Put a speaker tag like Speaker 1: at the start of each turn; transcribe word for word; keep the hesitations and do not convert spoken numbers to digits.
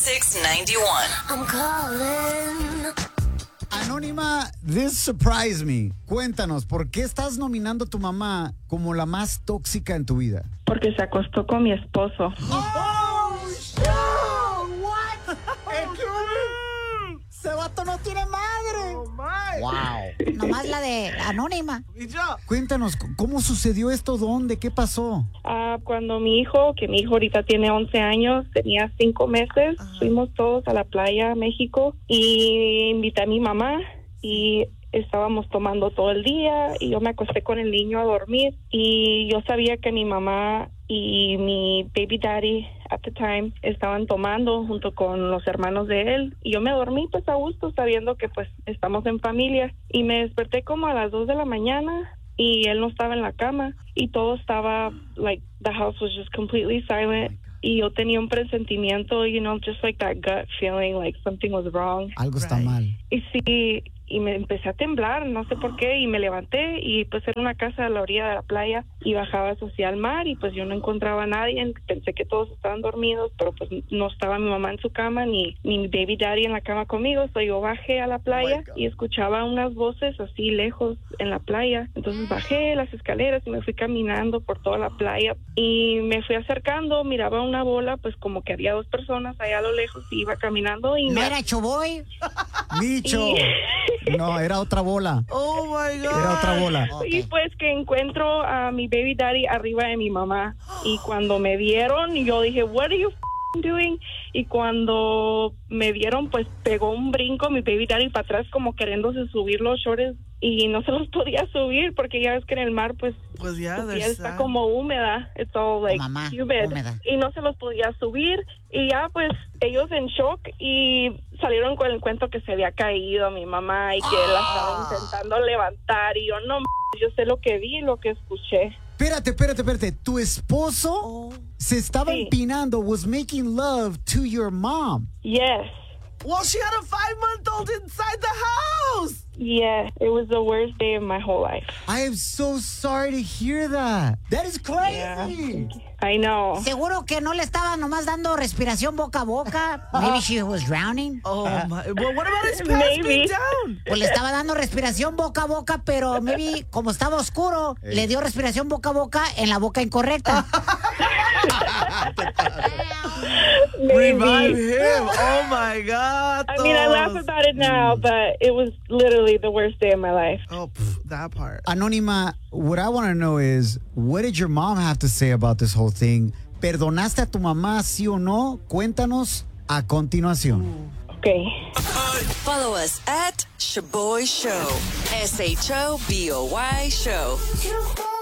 Speaker 1: six ninety-one.
Speaker 2: I'm calling.
Speaker 3: Anónima, this surprised me. Cuéntanos, ¿por qué estás nominando a tu mamá como la más tóxica en tu vida?
Speaker 4: Porque se acostó con mi esposo.
Speaker 3: ¡Oh, shit! ¿What? ¡Ese vato no tiene madre!
Speaker 5: Oh, my.
Speaker 3: ¡Wow!
Speaker 6: Nomás la de Anónima.
Speaker 5: ¿Y yo?
Speaker 3: Cuéntanos, ¿cómo sucedió esto? ¿Dónde? ¿Qué pasó?
Speaker 4: Ah, cuando mi hijo, que mi hijo ahorita tiene once años, tenía cinco meses, fuimos todos a la playa a México y invité a mi mamá y estábamos tomando todo el día y yo me acosté con el niño a dormir y yo sabía que mi mamá y mi baby daddy at the time estaban tomando junto con los hermanos de él y yo me dormí pues a gusto sabiendo que pues estamos en familia y me desperté como a las dos de la mañana y él no estaba en la cama y todo estaba like the house was just completely silent y yo tenía un presentimiento, you know, just like that gut feeling like something was wrong.
Speaker 3: Algo está mal.
Speaker 4: Y sí, y me empecé a temblar, no sé por qué, y me levanté y pues era una casa a la orilla de la playa y bajaba hacia el mar y pues yo no encontraba a nadie, pensé que todos estaban dormidos, pero pues no estaba mi mamá en su cama ni, ni mi baby daddy en la cama conmigo, so yo bajé a la playa y escuchaba unas voces así lejos en la playa, entonces bajé las escaleras y me fui caminando por toda la playa y me fui acercando, miraba una bola, pues como que había dos personas allá a lo lejos y iba caminando y
Speaker 6: ¿No
Speaker 4: me...
Speaker 6: era Choboy?
Speaker 3: ¡Micho! No, era otra bola.
Speaker 5: Oh, my God.
Speaker 3: Era otra bola.
Speaker 4: Y pues que encuentro a mi baby daddy arriba de mi mamá. Y cuando me vieron, yo dije, what are you f***ing doing? Y cuando me vieron, pues pegó un brinco mi baby daddy para atrás como queriéndose subir los shorts y no se los podía subir porque ya ves que en el mar pues
Speaker 5: Pues ya,
Speaker 4: su piel
Speaker 5: there's
Speaker 4: está
Speaker 5: that.
Speaker 4: como húmeda, it's all like
Speaker 6: Mamá,
Speaker 4: humid,
Speaker 6: húmeda.
Speaker 4: y no se los podía subir y ya pues ellos en shock y salieron con el cuento que se había caído mi mamá y que él la estaba intentando levantar y yo no, m- yo sé lo que vi, lo que escuché.
Speaker 3: Espérate, espérate, espérate. ¿Tu esposo se estaba
Speaker 4: Sí.
Speaker 3: empinando, was making love to your mom?
Speaker 4: Yes.
Speaker 5: Well, she had a five-month-old inside the house.
Speaker 4: Yeah, it was the worst day of my whole life.
Speaker 3: I am so sorry to hear that. That is crazy.
Speaker 4: I know.
Speaker 6: Seguro que no le estaba nomás dando respiración boca a boca. Maybe she was drowning.
Speaker 5: Oh, my. Well, what about his pants
Speaker 4: Maybe.
Speaker 5: being down?
Speaker 6: Pues le estaba dando respiración boca a boca, pero maybe como estaba oscuro, le dio respiración boca a boca en la boca incorrecta.
Speaker 5: Revive
Speaker 4: Maybe.
Speaker 5: him. Oh, my God.
Speaker 4: I mean, I laugh about it now, but it was literally the worst day of my life.
Speaker 5: Oh, pff, that part.
Speaker 3: Anónima, what I want to know is, what did your mom have to say about this whole thing? ¿Perdonaste a tu mamá, sí o no? Cuéntanos a continuación.
Speaker 4: Okay.
Speaker 1: Follow us at Shaboy Show. S H O B O Y Show.